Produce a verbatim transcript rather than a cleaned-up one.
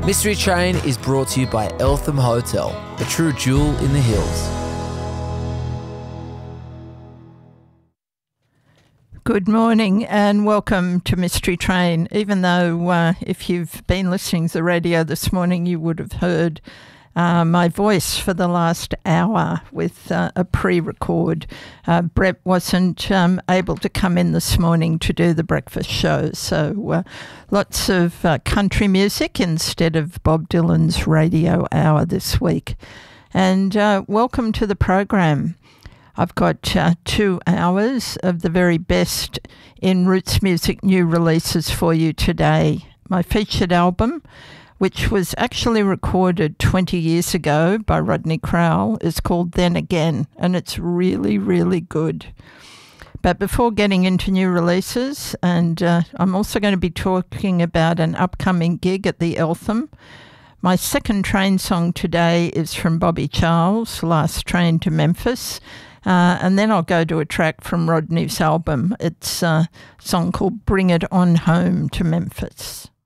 Mystery Train is brought to you by Eltham Hotel, a true jewel in the hills. Good morning and welcome to Mystery Train. Even though uh, if you've been listening to the radio this morning, you would have heard uh, my voice for the last hour with uh, a pre-record. Uh, Brett wasn't um, able to come in this morning to do the breakfast show, so uh, lots of uh, country music instead of Bob Dylan's radio hour this week. And uh, welcome to the program. I've got uh, two hours of the very best in roots music new releases for you today. My featured album, which was actually recorded twenty years ago by Rodney Crowell, is called Then Again, and it's really, really good. But before getting into new releases, and uh, I'm also going to be talking about an upcoming gig at the Eltham. My second train song today is from Bobby Charles, Last Train to Memphis. Uh, and then I'll go to a track from Rodney's album. It's a song called Bring It On Home to Memphis.